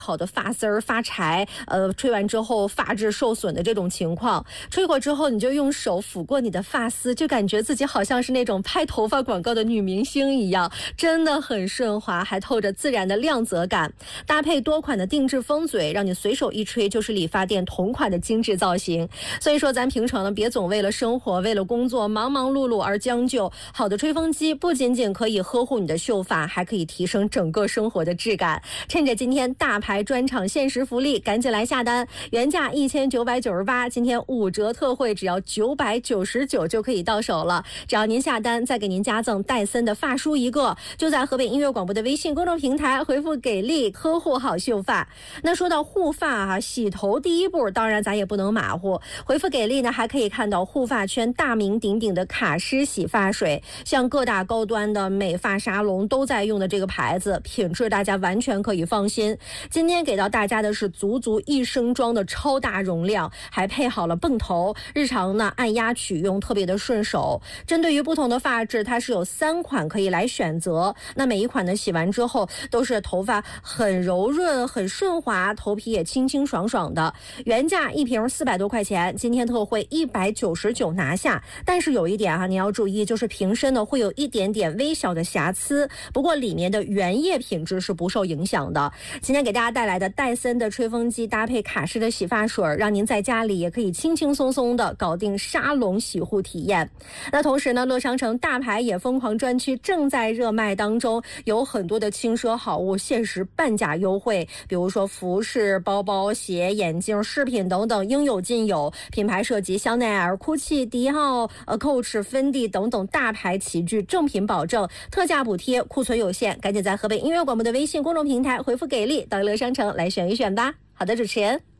好的发丝儿发柴，吹完之后发质受损的这种情况，吹过之后你就用手抚过你的发丝，就感觉自己好像是那种拍头发广告的女明星一样，真的很顺滑，还透着自然的亮泽感。搭配多款的定制风嘴，让你随手一吹就是理发店同款的精致造型。所以说咱平常呢，别总为了生活为了工作忙忙碌碌而将就，好的吹风机不仅仅可以呵护你的秀发，还可以提升整个生活的质感。趁着今天大牌专场限时福利，赶紧来下单，原价1998，今天5折特惠，只要999就可以到手了。只要您下单，再给您加赠戴森的发梳1个，就在河北音乐广播的微信公众平台回复给力，呵护好秀发。那说到护发洗头第一步当然咱也不能马虎，回复给力呢，还可以看到护发圈大名鼎鼎的卡诗洗发水，像各大高端的美发沙龙都在用的这个牌子，品质大家完全可以放心。今天给到大家的是足1升装的超大容量，还配好了泵头，日常呢按压取用特别的顺手。针对于不同的发质，它是有3款可以来选择，那每一款呢洗完之后都是头发很柔润很顺滑，头皮也清清爽爽的。原价一瓶400多块钱，今天特惠199拿下。但是有一点你要注意，就是瓶身呢会有一点点微小的瑕疵，不过里面的原液品质是不受影响的。今天给大家带来的戴森的吹风机搭配卡诗的洗发水，让您在家里也可以轻轻松松的搞定沙龙洗护体验。那同时呢，乐商城大牌也疯狂专区正在热卖当中，有很多的轻奢好物限时半价优惠，比如说服饰、包包、鞋、眼镜、饰品等等应有尽有，品牌涉及香奈儿、GUCCI、迪奥、Coach、芬迪等等大牌齐聚，正品保证，特价补贴，库存有限，赶紧在河北音乐广播的微信公众平台回复给力到乐商城来选一选吧。好的，主持人。